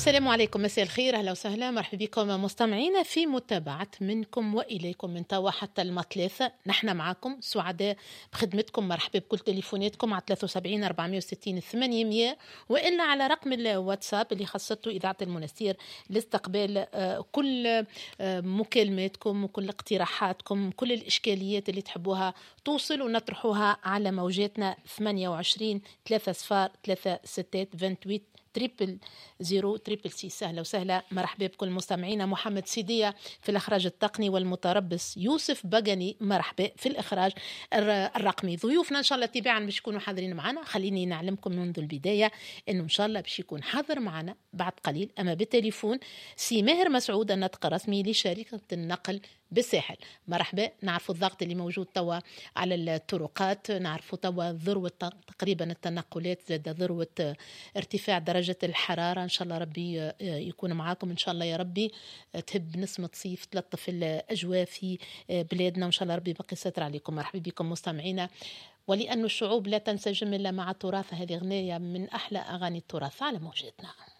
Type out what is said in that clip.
السلام عليكم، مساء الخير، أهلا وسهلا، مرحبا بكم مستمعينا في متابعة منكم وإليكم من توا حتى المثلاثة. نحن معكم سعداء بخدمتكم، مرحبا بكل تليفوناتكم على 73 460 800 وإلا على رقم الواتساب اللي خصته إذاعة المنستير لاستقبال كل مكالماتكم وكل اقتراحاتكم، كل الإشكاليات اللي تحبوها توصل ونطرحوها على موجاتنا 28 3 صفار 3 6 28 تريبل 0 أهلا وسهلا، مرحبا بكل مستمعينا. محمد سيدية في الإخراج التقني والمتربص يوسف بقني مرحبا في الإخراج الرقمي. ضيوفنا إن شاء الله تباعا باش يكونوا حاضرين معنا. خليني نعلمكم منذ البداية إنه إن شاء الله باش يكون حاضر معنا بعد قليل أما بالتليفون سي ماهر مسعود الناطق الرسمي لشركة النقل بالساحل. مرحبا. نعرفوا الضغط اللي موجود توا على الطرقات، نعرفوا توا ذروة تقريبا التنقلات، زاد ذروة ارتفاع درجة الحرارة. إن شاء الله ربي يكون معاكم إن شاء الله يا ربي، تهب نسمة صيف تلطف الأجواء في بلادنا وإن شاء الله ربي بقي ستر عليكم. مرحبا بكم مستمعينا. ولأن الشعوب لا تنسجم إلا مع تراثها، هذه أغنية من أحلى أغاني التراث على موجتنا.